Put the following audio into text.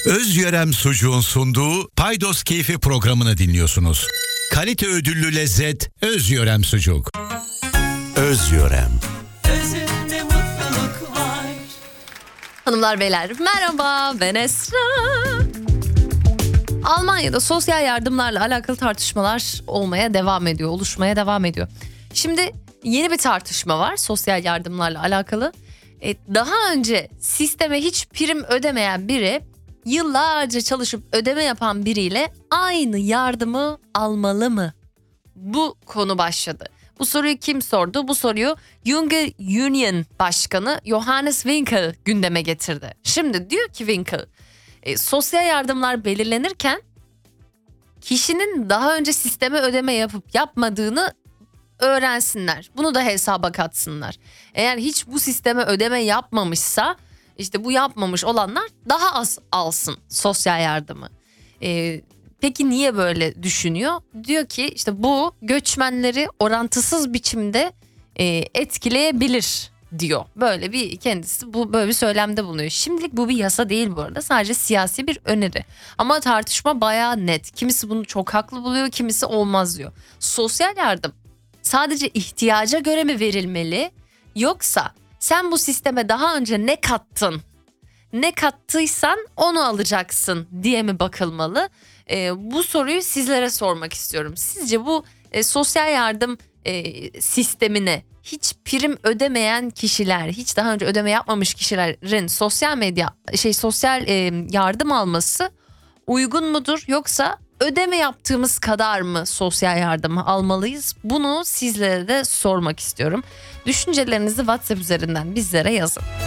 Özyörem Sucuğun sunduğu Paydos Keyfi programını dinliyorsunuz. Kalite ödüllü lezzet Özyörem Sucuk. Özyörem. Özünde mutluluk var. Hanımlar beyler merhaba, ben Esra. Almanya'da sosyal yardımlarla alakalı tartışmalar oluşmaya devam ediyor. Şimdi yeni bir tartışma var sosyal yardımlarla alakalı. Daha önce sisteme hiç prim ödemeyen biri yıllarca çalışıp ödeme yapan biriyle aynı yardımı almalı mı? Bu konu başladı. Bu soruyu kim sordu? Bu soruyu Junge Union Başkanı Johannes Winkel gündeme getirdi. Şimdi diyor ki Winkel, sosyal yardımlar belirlenirken kişinin daha önce sisteme ödeme yapıp yapmadığını öğrensinler. Bunu da hesaba katsınlar. Eğer hiç bu sisteme ödeme yapmamışsa işte bu yapmamış olanlar daha az alsın sosyal yardımı. Peki niye böyle düşünüyor? Diyor ki işte bu göçmenleri orantısız biçimde etkileyebilir diyor. Böyle bir kendisi böyle bir söylemde bulunuyor. Şimdilik bu bir yasa değil bu arada. Sadece siyasi bir öneri. Ama tartışma bayağı net. Kimisi bunu çok haklı buluyor, kimisi olmaz diyor. Sosyal yardım sadece ihtiyaca göre mi verilmeli? Yoksa sen bu sisteme daha önce ne kattın? Ne kattıysan onu alacaksın diye mi bakılmalı? Bu soruyu sizlere sormak istiyorum. Sizce bu sosyal yardım sistemine hiç prim ödemeyen kişiler, hiç daha önce ödeme yapmamış kişilerin sosyal yardım alması uygun mudur? Yoksa ödeme yaptığımız kadar mı sosyal yardımı almalıyız? Bunu sizlere de sormak istiyorum. Düşüncelerinizi WhatsApp üzerinden bizlere yazın.